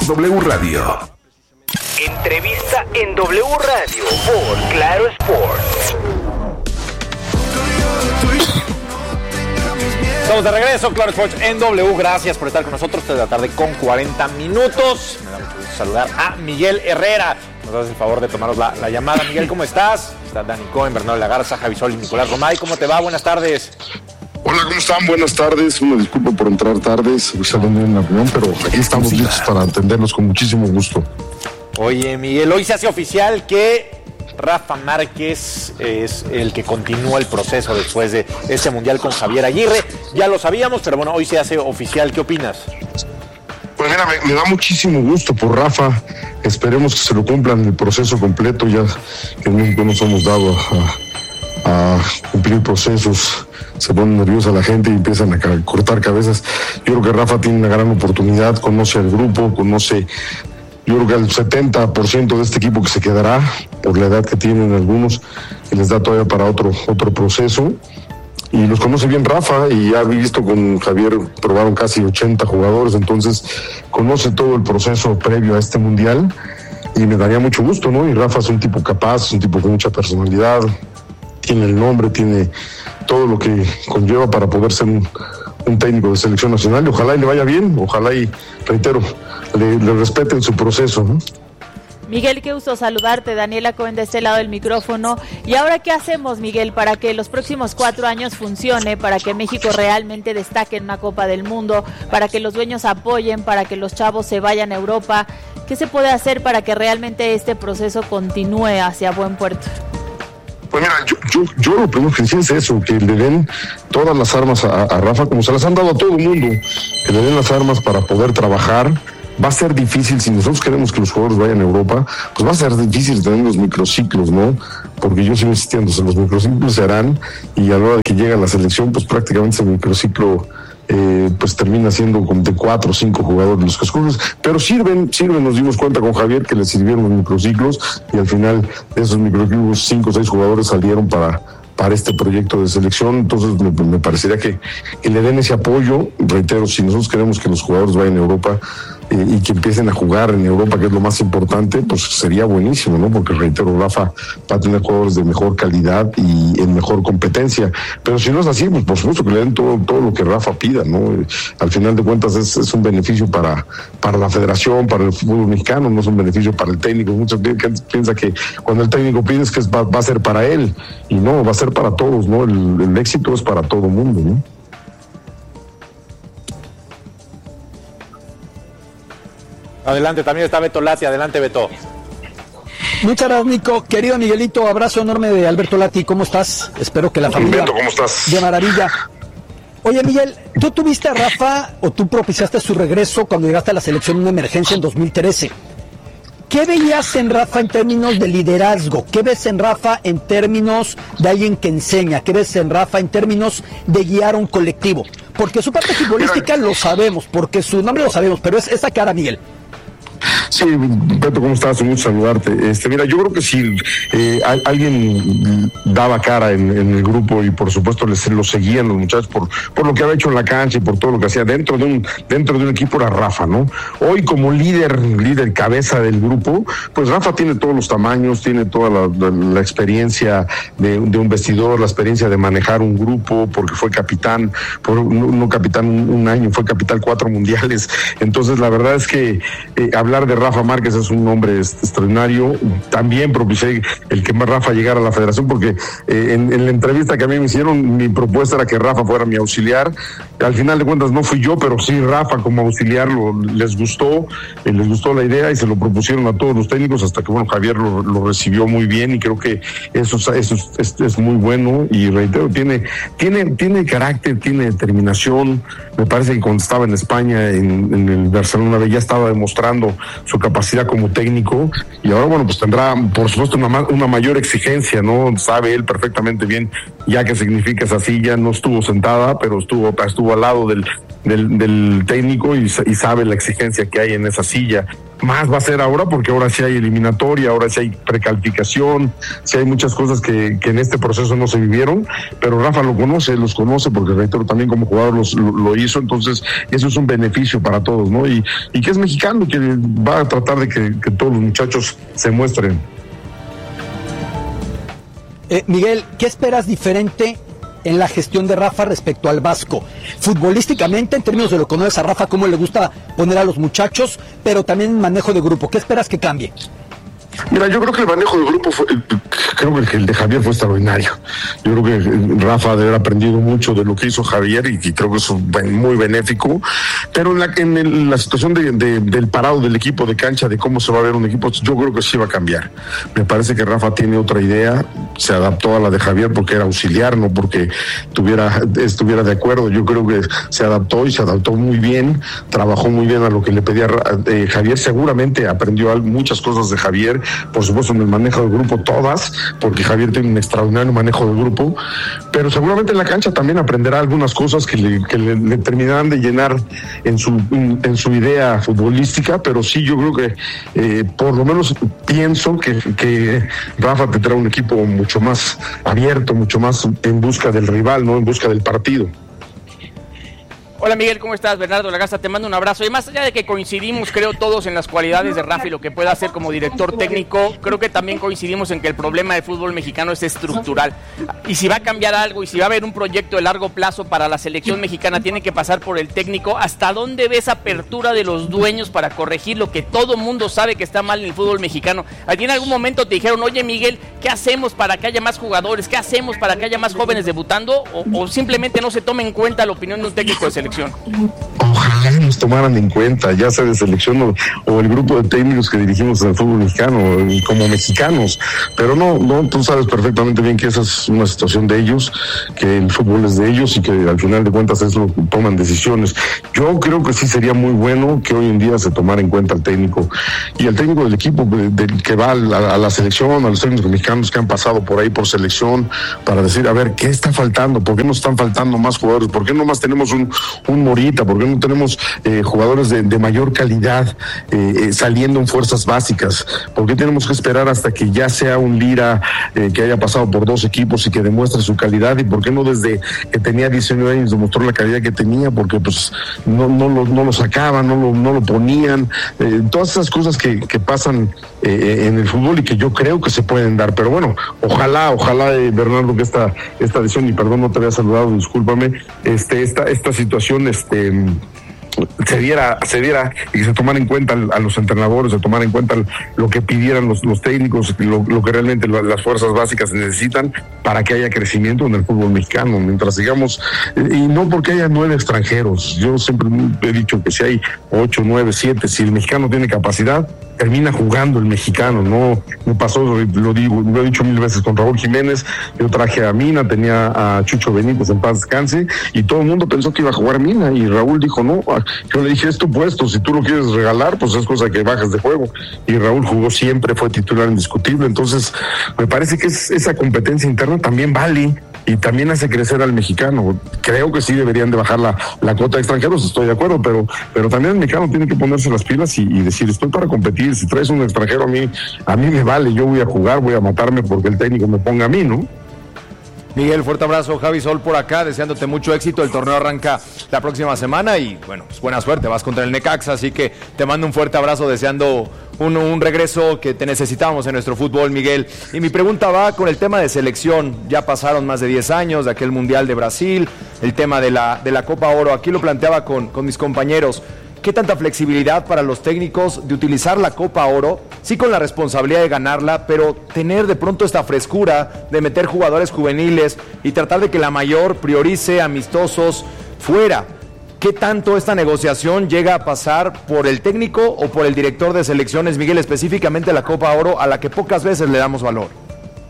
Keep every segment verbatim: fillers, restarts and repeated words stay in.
W Radio. Entrevista en W Radio por Claro Sports. Estamos de regreso, Claro Sports en W. Gracias por estar con nosotros desde la tarde con cuarenta minutos. Me da mucho gusto saludar a Miguel Herrera. Nos das el favor de tomarnos la, la llamada. Miguel, ¿cómo estás? Está Dani Cohen, Bernardo Lagarza, Javi Sol y Nicolás Romay. ¿Cómo te va? Buenas tardes. Hola, ¿cómo están? Buenas tardes. Una disculpa por entrar tarde, saliendo en la reunión, pero aquí estamos listos para atenderlos con muchísimo gusto. Oye, Miguel, hoy se hace oficial que Rafa Márquez es el que continúa el proceso después de ese mundial con Javier Aguirre. Ya lo sabíamos, pero bueno, hoy se hace oficial. ¿Qué opinas? Pues mira, me, me da muchísimo gusto por Rafa. Esperemos que se lo cumplan el proceso completo, ya que en México nos hemos dado a, a cumplir procesos. Se pone nerviosa la gente y empiezan a cortar cabezas. Yo creo que Rafa tiene una gran oportunidad, conoce al grupo, conoce... Yo creo que el setenta por ciento de este equipo que se quedará, por la edad que tienen algunos, que les da todavía para otro otro proceso. Y los conoce bien Rafa, y ya visto con Javier, probaron casi ochenta jugadores, entonces conoce todo el proceso previo a este mundial, y me daría mucho gusto, ¿no? Y Rafa es un tipo capaz, es un tipo con mucha personalidad, tiene el nombre, tiene todo lo que conlleva para poder ser un, un técnico de selección nacional, y ojalá y le vaya bien, ojalá y, reitero, le, le respeten su proceso, ¿no? Miguel, qué gusto saludarte. Daniela Cohen de este lado del micrófono. ¿Y ahora qué hacemos, Miguel, para que los próximos cuatro años funcione, para que México realmente destaque en una Copa del Mundo, para que los dueños apoyen, para que los chavos se vayan a Europa? ¿Qué se puede hacer para que realmente este proceso continúe hacia buen puerto? Pues mira, yo, yo, yo lo primero que decía es eso, que le den todas las armas a, a Rafa, como se las han dado a todo el mundo, que le den las armas para poder trabajar. Va a ser difícil, si nosotros queremos que los jugadores vayan a Europa, pues va a ser difícil tener los microciclos, ¿no? Porque yo sigo insistiendo, los microciclos se harán, y a la hora de que llega la selección, pues prácticamente ese microciclo eh, pues termina siendo como de cuatro o cinco jugadores los que escoges, pero sirven, sirven, nos dimos cuenta con Javier que le sirvieron los microciclos, y al final de esos microciclos cinco o seis jugadores salieron para... para este proyecto de selección. Entonces me, me parecería que, que le den ese apoyo. Reitero, si nosotros queremos que los jugadores vayan a Europa eh, y que empiecen a jugar en Europa, que es lo más importante, pues sería buenísimo, ¿no? Porque reitero, Rafa va a tener jugadores de mejor calidad y en mejor competencia. Pero si no es así, pues por supuesto que le den todo, todo lo que Rafa pida, ¿no? Al final de cuentas es, es un beneficio para, para la federación, para el fútbol mexicano, no es un beneficio para el técnico. Muchos piensan que cuando el técnico pide es que va, va a ser para él, y no, va a ser para todos, ¿no? El, el éxito es para todo el mundo, ¿no? Adelante, también está Beto Lati. Adelante, Beto. Muchas gracias, Nico. Querido Miguelito, abrazo enorme de Alberto Lati. ¿Cómo estás? Espero que la familia... Beto, ¿cómo estás? De maravilla. Oye, Miguel, ¿tú tuviste a Rafa o tú propiciaste su regreso cuando llegaste a la selección en una emergencia en dos mil trece? ¿Qué veías en Rafa en términos de liderazgo? ¿Qué ves en Rafa en términos de alguien que enseña? ¿Qué ves en Rafa en términos de guiar a un colectivo? Porque su parte futbolística lo sabemos, porque su nombre lo sabemos, pero es esa cara, Miguel. Sí, Beto, ¿cómo estás? Un gusto saludarte. Este, mira, yo creo que si eh, alguien daba cara en, en el grupo, y por supuesto les lo seguían los muchachos por, por lo que había hecho en la cancha y por todo lo que hacía dentro de un dentro de un equipo, era Rafa, ¿no? Hoy como líder, líder cabeza del grupo, pues Rafa tiene todos los tamaños, tiene toda la, la, la experiencia de, de un vestidor, la experiencia de manejar un grupo, porque fue capitán, por, no, no capitán un, un año, fue capitán cuatro mundiales. Entonces la verdad es que eh, hablar de Rafa Márquez es un hombre extraordinario. También propicié el que Rafa llegara a la federación, porque eh, en, en la entrevista que a mí me hicieron, mi propuesta era que Rafa fuera mi auxiliar. Al final de cuentas no fui yo, pero sí Rafa como auxiliar, lo, les gustó, eh, les gustó la idea y se lo propusieron a todos los técnicos, hasta que bueno, Javier lo, lo recibió muy bien, y creo que eso, eso es, es, es muy bueno. Y reitero, tiene, tiene, tiene carácter, tiene determinación. Me parece que cuando estaba en España, en, en el Barcelona, ya estaba demostrando su capacidad como técnico, y ahora bueno, pues tendrá por supuesto una, una mayor exigencia, ¿no? Sabe él perfectamente bien ya qué significa esa silla. No estuvo sentada, pero estuvo, estuvo al lado del, del, del técnico y, y sabe la exigencia que hay en esa silla. Más va a ser ahora porque ahora sí hay eliminatoria, ahora sí hay precalificación, sí hay muchas cosas que, que en este proceso no se vivieron, pero Rafa lo conoce, los conoce porque reitero también como jugador los, lo, lo hizo, entonces eso es un beneficio para todos, ¿no? Y, y que es mexicano, que va a tratar de que, que todos los muchachos se muestren. Eh, Miguel, ¿qué esperas diferente en la gestión de Rafa respecto al Vasco? Futbolísticamente, en términos de lo que conoces a Rafa, cómo le gusta poner a los muchachos, pero también en manejo de grupo. ¿Qué esperas que cambie? Mira, yo creo que el manejo del grupo fue, creo que el de Javier fue extraordinario. Yo creo que Rafa debe haber aprendido mucho de lo que hizo Javier y, y creo que eso es muy benéfico. Pero en la, en el, la situación de, de, del parado del equipo de cancha, de cómo se va a ver un equipo, yo creo que sí va a cambiar. Me parece que Rafa tiene otra idea, se adaptó a la de Javier porque era auxiliar, no porque tuviera, estuviera de acuerdo. Yo creo que se adaptó y se adaptó muy bien, trabajó muy bien a lo que le pedía eh, Javier. Seguramente aprendió muchas cosas de Javier, por supuesto en el manejo del grupo todas, porque Javier tiene un extraordinario manejo del grupo, pero seguramente en la cancha también aprenderá algunas cosas que le, que le, le terminarán de llenar en su, en su idea futbolística, pero sí yo creo que eh, por lo menos pienso que, que Rafa tendrá un equipo mucho más abierto, mucho más en busca del rival, no en busca del partido. Hola Miguel, ¿cómo estás? Bernardo Lagasta, te mando un abrazo. Y más allá de que coincidimos, creo, todos en las cualidades de Rafa y lo que puede hacer como director técnico, creo que también coincidimos en que el problema del fútbol mexicano es estructural. Y si va a cambiar algo y si va a haber un proyecto de largo plazo para la selección mexicana, tiene que pasar por el técnico. ¿Hasta dónde ves apertura de los dueños para corregir lo que todo mundo sabe que está mal en el fútbol mexicano? ¿Allí en algún momento te dijeron, oye Miguel, ¿qué hacemos para que haya más jugadores? ¿Qué hacemos para que haya más jóvenes debutando? ¿O, o simplemente no se tome en cuenta la opinión de un técnico de selección? Ojalá nos tomaran en cuenta, ya sea de selección o, o el grupo de técnicos que dirigimos en el fútbol mexicano, como mexicanos, pero no, no, tú sabes perfectamente bien que esa es una situación de ellos, que el fútbol es de ellos y que al final de cuentas es lo que toman decisiones. Yo creo que sí sería muy bueno que hoy en día se tomara en cuenta al técnico y el técnico del equipo de, de, que va a la, a la selección, a los técnicos mexicanos que han pasado por ahí por selección, para decir, a ver, ¿qué está faltando? ¿Por qué nos están faltando más jugadores? ¿Por qué nomás tenemos un, un Morita? ¿Por qué no tenemos eh, jugadores de, de mayor calidad eh, eh, saliendo en fuerzas básicas? ¿Por qué tenemos que esperar hasta que ya sea un Lira eh, que haya pasado por dos equipos y que demuestre su calidad? ¿Y por qué no desde que tenía diecinueve años demostró la calidad que tenía? Porque pues no, no, lo, no lo sacaban, no lo, no lo ponían. Eh, todas esas cosas que, que pasan eh, en el fútbol y que yo creo que se pueden dar. Pero bueno, ojalá, ojalá, eh, Bernardo, que esta, esta decisión, y perdón, no te había saludado, discúlpame, este, esta, esta situación, este se diera, se diera y que se tomara en cuenta a los entrenadores, se tomara en cuenta lo que pidieran los, los técnicos, lo, lo que realmente las fuerzas básicas necesitan para que haya crecimiento en el fútbol mexicano, mientras sigamos, y no porque haya nueve extranjeros. Yo siempre he dicho que si hay ocho, nueve, siete, si el mexicano tiene capacidad, termina jugando el mexicano. No, no pasó, lo digo, lo he dicho mil veces con Raúl Jiménez. Yo traje a Mina, tenía a Chucho Benítez, en paz descanse, y todo el mundo pensó que iba a jugar Mina, y Raúl dijo no. Yo le dije, es tu puesto, si tú lo quieres regalar, pues es cosa que bajas de juego. Y Raúl jugó siempre, fue titular indiscutible. Entonces me parece que es, esa competencia interna también vale y también hace crecer al mexicano. Creo que sí deberían de bajar la, la cuota de extranjeros, estoy de acuerdo, pero, pero también el mexicano tiene que ponerse las pilas y, y decir, estoy para competir. Si traes un extranjero, a mí, a mí me vale, yo voy a jugar, voy a matarme porque el técnico me ponga a mí, ¿no? Miguel, fuerte abrazo. Javi Sol por acá, deseándote mucho éxito. El torneo arranca la próxima semana y, bueno, pues buena suerte. Vas contra el Necaxa, así que te mando un fuerte abrazo, deseando un, un regreso que te necesitamos en nuestro fútbol, Miguel. Y mi pregunta va con el tema de selección. Ya pasaron más de diez años de aquel Mundial de Brasil, el tema de la, de la Copa Oro. Aquí lo planteaba con, con mis compañeros. ¿Qué tanta flexibilidad para los técnicos de utilizar la Copa Oro? Sí, con la responsabilidad de ganarla, pero tener de pronto esta frescura de meter jugadores juveniles y tratar de que la mayor priorice amistosos fuera. ¿Qué tanto esta negociación llega a pasar por el técnico o por el director de selecciones, Miguel, específicamente la Copa Oro, a la que pocas veces le damos valor?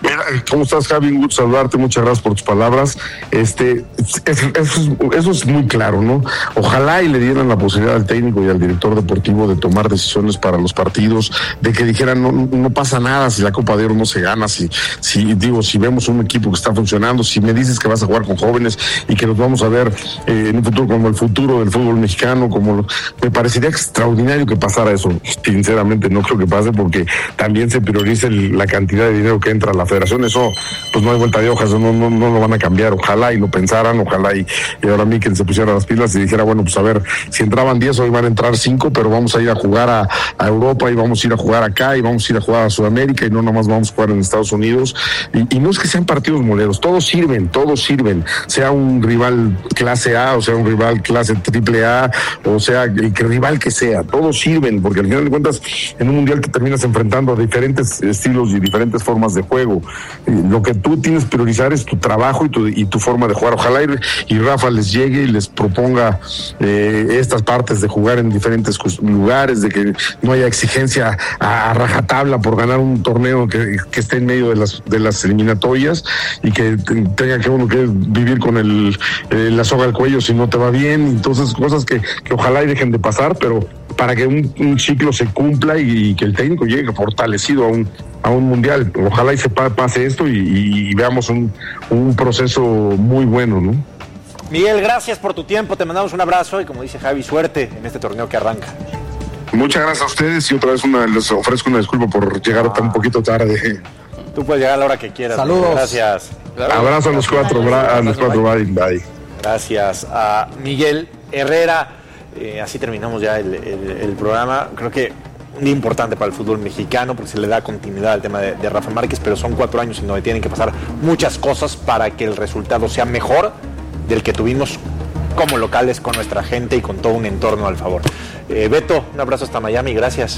Mira, ¿cómo estás, Javi? Un gusto saludarte, muchas gracias por tus palabras. Este, eso, eso, eso es muy claro, ¿no? Ojalá y le dieran la posibilidad al técnico y al director deportivo de tomar decisiones para los partidos, de que dijeran no, no pasa nada si la Copa de Oro no se gana, si, si digo, si vemos un equipo que está funcionando, si me dices que vas a jugar con jóvenes y que nos vamos a ver eh, en un futuro como el futuro del fútbol mexicano, como me parecería extraordinario que pasara eso. Sinceramente no creo que pase, porque también se prioriza el, la cantidad de dinero que entra a la federación. Eso pues no hay vuelta de hojas, no, no, no lo van a cambiar. Ojalá y lo pensaran, ojalá y, y ahora Mikel se pusiera las pilas y dijera, bueno, pues a ver, si entraban diez, hoy van a entrar cinco, pero vamos a ir a jugar a, a Europa y vamos a ir a jugar acá y vamos a ir a jugar a Sudamérica y no nomás vamos a jugar en Estados Unidos. Y, y no es que sean partidos moleros, todos sirven, todos sirven, sea un rival clase A o sea un rival clase triple A o sea el que rival que sea, todos sirven, porque al final de cuentas en un mundial te terminas enfrentando a diferentes estilos y diferentes formas de juego. Eh, lo que tú tienes que priorizar es tu trabajo y tu, y tu forma de jugar. Ojalá y, y Rafa les llegue y les proponga eh, estas partes de jugar en diferentes lugares, de que no haya exigencia a, a rajatabla por ganar un torneo que, que esté en medio de las de las eliminatorias y que tenga que uno que vivir con el eh, la soga al cuello si no te va bien. Entonces cosas que, que ojalá y dejen de pasar, pero para que un, un ciclo se cumpla y, y que el técnico llegue fortalecido a un a un mundial. Ojalá y se pase esto y, y veamos un, un proceso muy bueno, ¿no? Miguel, gracias por tu tiempo, te mandamos un abrazo y, como dice Javi, suerte en este torneo que arranca. Muchas gracias a ustedes y otra vez una, les ofrezco una disculpa por llegar ah. tan un poquito tarde. Tú puedes llegar a la hora que quieras. Saludos. Gracias. Abrazo a los cuatro, a los cuatro, bye, bye. Gracias a Miguel Herrera. Eh, así terminamos ya el, el, el programa. Creo que un día importante para el fútbol mexicano porque se le da continuidad al tema de, de Rafa Márquez, pero son cuatro años en donde tienen que pasar muchas cosas para que el resultado sea mejor del que tuvimos como locales con nuestra gente y con todo un entorno al favor. Eh, Beto, un abrazo hasta Miami, gracias.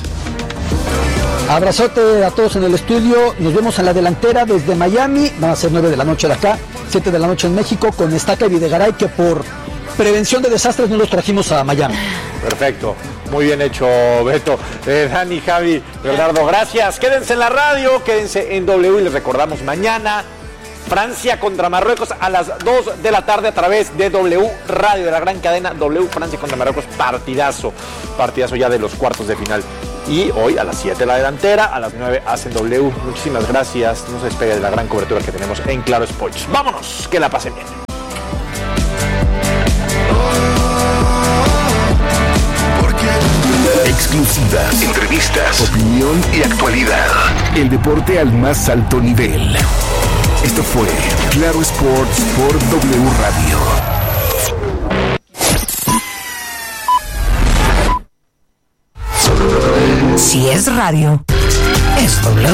Abrazote a todos en el estudio, nos vemos en la delantera desde Miami, van a ser nueve de la noche de acá, siete de la noche en México, con Estaca y Videgaray, que por prevención de desastres no los trajimos a Miami. Perfecto, muy bien hecho, Beto. Eh, Dani, Javi, Bernardo, gracias. Quédense en la radio, quédense en W y les recordamos mañana Francia contra Marruecos a las dos de la tarde a través de W Radio, de la gran cadena W. Francia contra Marruecos, partidazo, partidazo ya de los cuartos de final. Y hoy a las siete la delantera, a las nueve hacen W. Muchísimas gracias, no se despegue de la gran cobertura que tenemos en Claro Sports. Vámonos, que la pasen bien. Exclusivas, entrevistas, opinión y actualidad. El deporte al más alto nivel. Esto fue Claro Sports por W Radio. Si es radio, es W.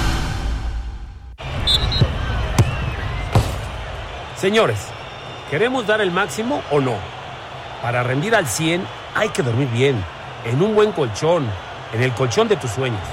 Señores, ¿queremos dar el máximo o no? Para rendir al cien hay que dormir bien, en un buen colchón, en el colchón de tus sueños.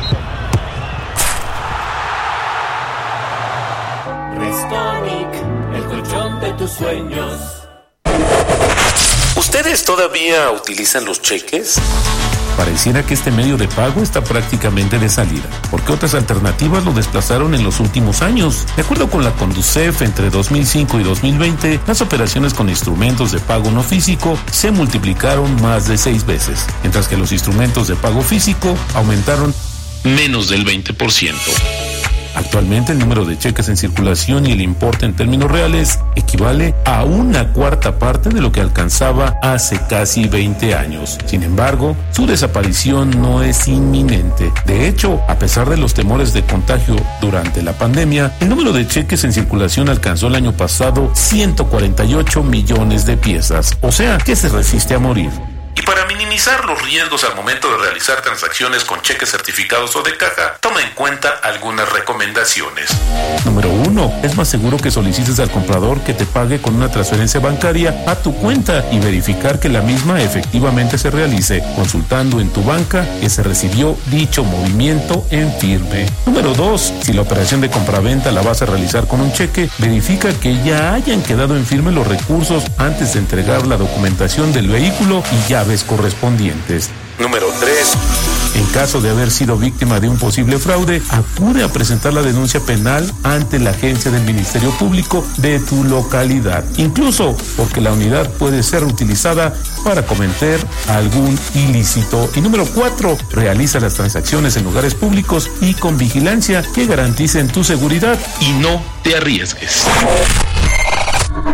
Restonic, el colchón de tus sueños. ¿Ustedes todavía utilizan los cheques? Pareciera que este medio de pago está prácticamente de salida, porque otras alternativas lo desplazaron en los últimos años. De acuerdo con la Conducef, entre dos mil cinco y dos mil veinte, las operaciones con instrumentos de pago no físico se multiplicaron más de seis veces, mientras que los instrumentos de pago físico aumentaron menos del veinte por ciento. Actualmente el número de cheques en circulación y el importe en términos reales equivale a una cuarta parte de lo que alcanzaba hace casi veinte años. Sin embargo, su desaparición no es inminente. De hecho, a pesar de los temores de contagio durante la pandemia, el número de cheques en circulación alcanzó el año pasado ciento cuarenta y ocho millones de piezas, o sea, que se resiste a morir. Y para minimizar los riesgos al momento de realizar transacciones con cheques certificados o de caja, toma en cuenta algunas recomendaciones. Número uno, es más seguro que solicites al comprador que te pague con una transferencia bancaria a tu cuenta y verificar que la misma efectivamente se realice, consultando en tu banca que se recibió dicho movimiento en firme. Número dos, si la operación de compraventa la vas a realizar con un cheque, verifica que ya hayan quedado en firme los recursos antes de entregar la documentación del vehículo y llaves correspondientes. Número tres. En caso de haber sido víctima de un posible fraude, acude a presentar la denuncia penal ante la agencia del Ministerio Público de tu localidad, incluso porque la unidad puede ser utilizada para cometer algún ilícito. Y número cuatro, realiza las transacciones en lugares públicos y con vigilancia que garanticen tu seguridad y no te arriesgues.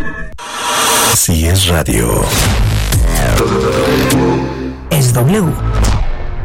Si es radio, es W.